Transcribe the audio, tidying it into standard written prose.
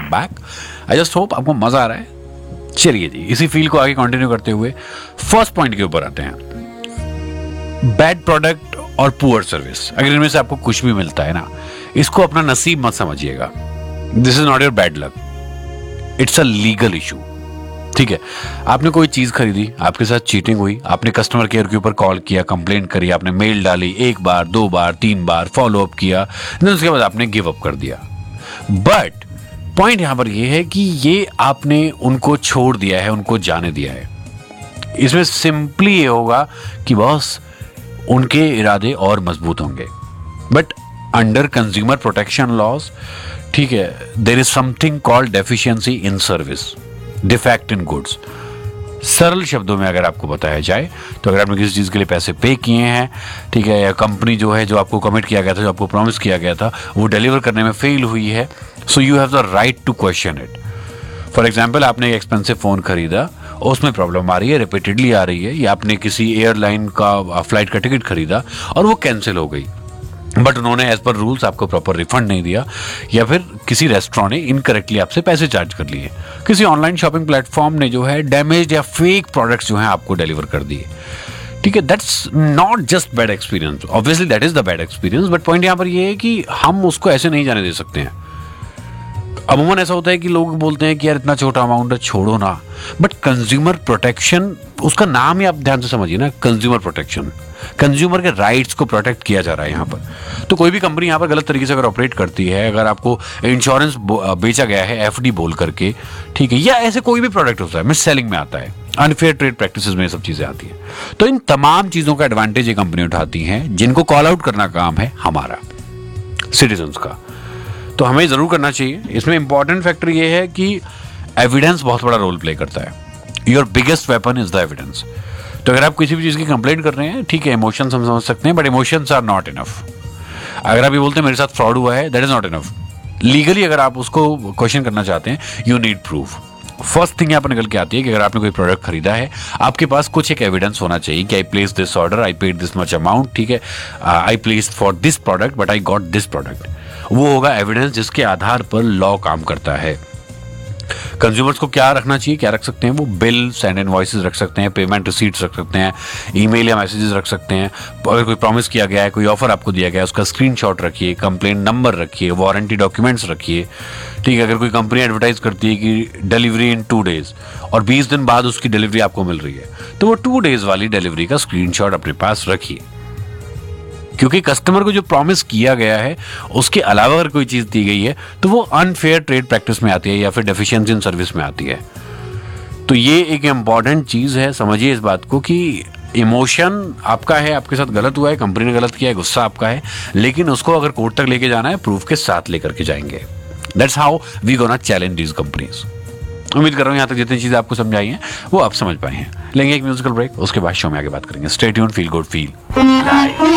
Back. I just hope आपको मजा आ रहा है। चलिए जी, इसी फील को आगे कंटिन्यू करते हुए फर्स्ट पॉइंट के ऊपर आते हैं। बैड प्रोडक्ट और पुअर सर्विस। अगर इनमें से आपको कुछ भी मिलता है ना, इसको अपना नसीब मत समझिएगा। This is not your bad luck, it's a legal issue. ठीक है, आपने कोई चीज खरीदी, आपके साथ चीटिंग हुई, आपने कस्टमर केयर के ऊपर कॉल किया, कंप्लेंट करी, आपने मेल डाली, 1 बार 2 बार 3 बार फॉलो अप किया, देन उसके बाद आपने गिव अप कर दिया। बट पॉइंट यहां पर यह है कि ये आपने उनको छोड़ दिया है, उनको जाने दिया है। इसमें सिंपली ये होगा कि बॉस उनके इरादे और मजबूत होंगे। But under consumer protection laws, ठीक है, there is something called deficiency in service, defect in goods. सरल शब्दों में अगर आपको बताया जाए तो अगर आपने किसी चीज के लिए पैसे पे किए हैं, ठीक है, या कंपनी जो है, जो आपको कमिट किया गया था, जो आपको प्रॉमिस किया गया था, वो डिलीवर करने में फेल हुई है, so you have the right to question it. For example, आपने एक एक्सपेंसिव फोन खरीदा, उसमें प्रॉब्लम आ रही है, रिपीटेडली आ रही है, या आपने किसी एयरलाइन का फ्लाइट का टिकट खरीदा और वो कैंसिल हो गई, बट उन्होंने एज पर रूल्स आपको प्रॉपर रिफंड नहीं दिया, या फिर किसी रेस्टोरेंट ने इनकरेक्टली आपसे पैसे चार्ज कर लिए, किसी ऑनलाइन शॉपिंग प्लेटफॉर्म ने जो है डैमेज या फेक प्रोडक्ट्स जो हैं आपको डिलीवर कर दिए। ठीक है, that's not just bad experience, obviously that is the bad experience, but point यहां पर ये है कि हम उसको ऐसे नहीं जाने दे सकते हैं। अमूमन ऐसा होता है कि लोग बोलते हैं कि यार इतना छोटा अमाउंट है, छोड़ो ना, बट कंज्यूमर प्रोटेक्शन, उसका नाम ही आप ध्यान से समझिए ना, कंज्यूमर प्रोटेक्शन, कंज्यूमर के राइट्स को प्रोटेक्ट किया जा रहा है यहाँ पर। तो कोई भी कंपनी यहाँ पर गलत तरीके से अगर ऑपरेट करती है, अगर आपको इंश्योरेंस बेचा गया है एफडी बोल करके, ठीक है, या ऐसे कोई भी प्रोडक्ट होता है, मिस सेलिंग में आता है, अनफेयर ट्रेड प्रैक्टिसेस में ये सब चीजें आती है, तो इन तमाम चीजों का एडवांटेज ये कंपनी उठाती है, जिनको कॉल आउट करना काम है हमारा, सिटीजन्स का। तो हमें जरूर करना चाहिए। इसमें इंपॉर्टेंट फैक्टर ये है कि एविडेंस बहुत बड़ा रोल प्ले करता है। Your biggest weapon is the evidence. तो अगर आप किसी भी चीज की कंप्लेंट कर रहे हैं, ठीक है, इमोशंस हम समझ सकते हैं, but emotions are not enough. अगर आप ये बोलते हैं मेरे साथ फ्रॉड हुआ है, that is not enough. Legally अगर आप उसको क्वेश्चन करना चाहते हैं, you need proof. First thing यहाँ पर निकल के आती है कि अगर आपने कोई प्रोडक्ट खरीदा है, आपके पास कुछ एक एविडेंस होना चाहिए कि I place this order, I paid this much amount, ठीक है, I place for this product but I got this product. वो होगा एविडेंस जिसके आधार पर लॉ काम करता है। कंज्यूमर्स को क्या रखना चाहिए, क्या रख सकते हैं वो? बिल्स एंड इनवॉइसेस रख सकते हैं, पेमेंट रिसीट्स रख सकते हैं, ईमेल या मैसेजेस रख सकते हैं। अगर कोई प्रॉमिस किया गया है, कोई ऑफर आपको दिया गया है, उसका स्क्रीनशॉट रखिए, कंप्लेंट नंबर रखिए, वारंटी डॉक्यूमेंट्स रखिए। ठीक है, अगर कोई कंपनी एडवर्टाइज करती है कि डिलीवरी इन 2 days और 20 दिन बाद उसकी डिलीवरी आपको मिल रही है, तो वो 2 days वाली डिलीवरी का स्क्रीनशॉट अपने पास रखिए, क्योंकि कस्टमर को जो प्रॉमिस किया गया है उसके अलावा अगर कोई चीज दी गई है तो वो अनफेयर ट्रेड प्रैक्टिस में आती है या फिर डेफिशिएंसी इन सर्विस में आती है। तो ये एक इंपॉर्टेंट चीज है, समझिए इस बात को कि इमोशन आपका है, आपके साथ गलत हुआ है, कंपनी ने गलत किया है, गुस्सा आपका है, लेकिन उसको अगर कोर्ट तक लेके जाना है, प्रूफ के साथ लेकर के जाएंगे। That's how we gonna challenge these companies. उम्मीद कर रहा हूं यहां तक जितनी चीजें आपको समझाई हैं वो आप समझ पाए हैं। लेंगे एक म्यूजिकल ब्रेक, उसके बाद शो में आगे बात करेंगे। Stay tuned, feel good, feel live.